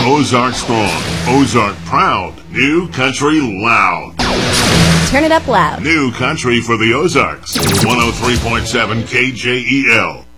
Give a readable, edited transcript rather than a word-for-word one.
Ozark strong, Ozark proud, New Country loud. Turn it up loud. New Country for the Ozarks. 103.7 KJEL.